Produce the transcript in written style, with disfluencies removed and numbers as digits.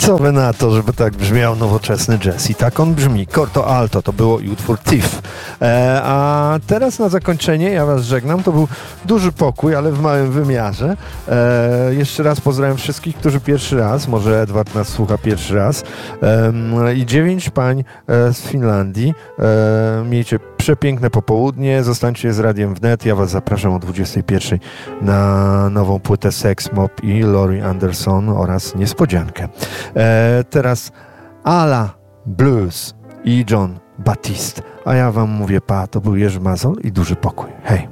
Co wy na to, żeby tak brzmiał nowoczesny jazz? I tak on brzmi. Corto Alto to było i utwór Thief. A teraz na zakończenie ja was żegnam. To był duży pokój, ale w małym wymiarze. Jeszcze raz pozdrawiam wszystkich, którzy pierwszy raz, może Edward nas słucha pierwszy raz. I 9 pań z Finlandii. Miejcie przepiękne popołudnie. Zostańcie z Radiem Wnet. Ja was zapraszam o 21 na nową płytę Sex Mob i Laurie Anderson oraz niespodziankę. Teraz Ala Blues i John Batiste. A ja wam mówię pa, to był Jerzy Mazol i duży pokój. Hej!